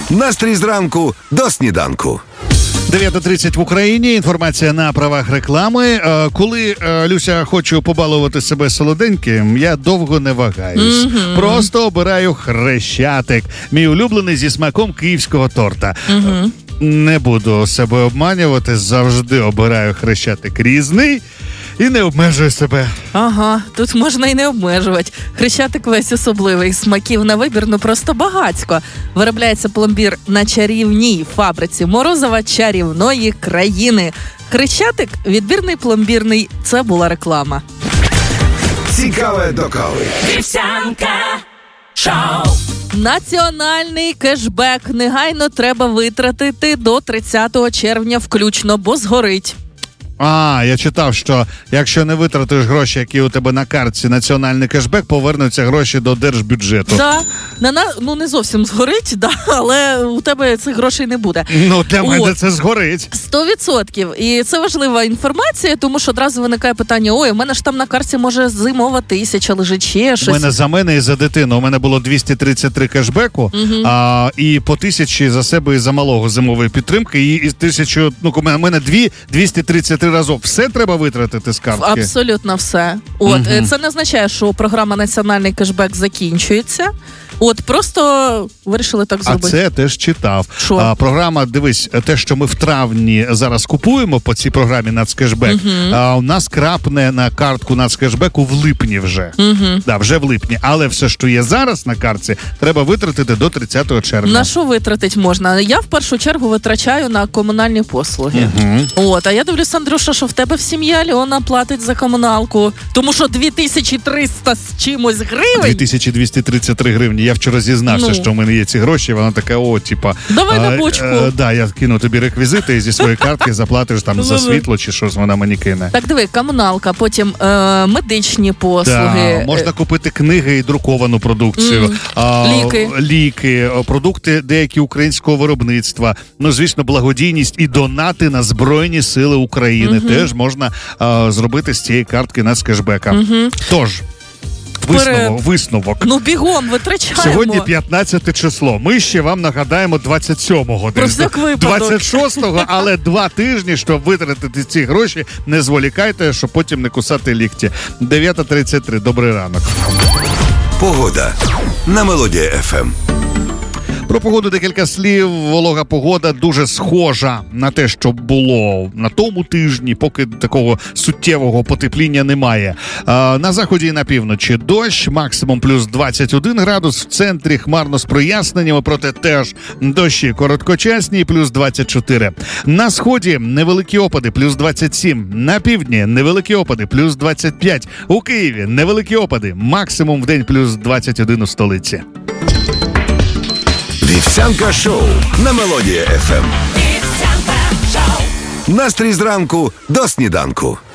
Настрій зранку до сніданку. 9:30 в Україні. Інформація на правах реклами. Коли, Люся, хочу побалувати себе солоденьким, я довго не вагаюсь. Просто обираю Хрещатик. Мій улюблений зі смаком київського торта. Не буду себе обманювати, завжди обираю Хрещатик різний і не обмежую себе. Ага, тут можна і не обмежувати. Хрещатик весь особливий, смаків на вибір, ну просто багацько. Виробляється пломбір на чарівній фабриці Морозова чарівної країни. Хрещатик – відбірний пломбірний. Це була реклама. Цікаве до кави. Вівсянка шоу. Національний кешбек негайно треба витратити до 30 червня включно, бо згорить. Я читав, що якщо не витратиш гроші, які у тебе на картці, національний кешбек, повернуться гроші до держбюджету. Так, ну не зовсім згорить, але у тебе цих грошей не буде. Ну, для мене це згорить. 100%. І це важлива інформація, тому що одразу виникає питання, у мене ж там на карті може зимова 1000 лежить ще щось. У мене за мене і за дитину. У мене було 233 кешбеку, і по 1000 за себе і за малого зимової підтримки, і 1000, у мене 233 разів. Все треба витратити з картки? Абсолютно все. Це не означає, що програма «Національний кешбек» закінчується. Просто вирішили так зробити. А це теж читав. Програма, дивись, те, що ми в травні зараз купуємо по цій програмі «Нацкешбек», у нас крапне на картку «Нацкешбеку» в липні вже. Вже в липні. Але все, що є зараз на картці, треба витратити до 30 червня. На що витратити можна? Я в першу чергу витрачаю на комунальні послуги. А я дивлюсь, Андрюша, що в тебе в сім'ї Альона платить за комуналку. Тому що 2300 з чимось гривень. 2233 гривні. Я вчора зізнався, що в мене є ці гроші, вона така, давай на бочку. Я кину тобі реквізити і зі своєї картки заплатиш там за світло чи щось вона мені кине. Так, диви, комуналка, потім медичні послуги. Можна купити книги і друковану продукцію. Ліки, продукти деякі українського виробництва. Звісно, благодійність і донати на Збройні Сили України теж можна зробити з цієї картки Нацкешбека. Тож, висновок. Бігом, витрачаємо. Сьогодні 15 число. Ми ще вам нагадаємо 27-го. Про всяк випадок. 26-го, але 2 тижні, щоб витратити ці гроші, не зволікайте, щоб потім не кусати лікті. 9:33. Добрий ранок. Погода на Мелодія ФМ. Про погоду декілька слів. Волога погода дуже схожа на те, що було на тому тижні, поки такого суттєвого потепління немає. На заході і на півночі дощ, максимум плюс 21 градус, в центрі хмарно з проясненнями, проте теж дощі короткочасні, плюс 24. На сході невеликі опади, плюс 27. На півдні невеликі опади, плюс 25. У Києві невеликі опади, максимум в день плюс 21 у столиці. Вівсянка шоу на Мелодія ФМ. Настрій зранку до сніданку.